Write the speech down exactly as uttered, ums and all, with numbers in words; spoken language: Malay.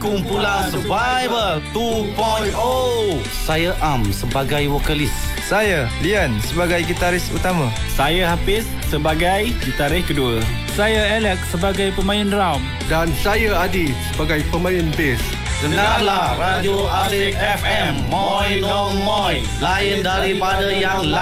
Kumpulan Survival dua titik kosong. Saya Am sebagai vokalis. Saya Lian sebagai gitaris utama. Saya Hafiz sebagai gitaris kedua. Saya Alex sebagai pemain drum. Dan saya Adi sebagai pemain bass. Dengarlah Radio Asik F M. Moi no moi. Lain daripada yang lain.